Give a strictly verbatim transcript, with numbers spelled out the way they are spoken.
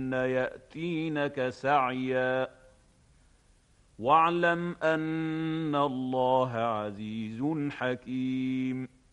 فإنهن يأتينك سعيا واعلم أن الله عزيز حكيم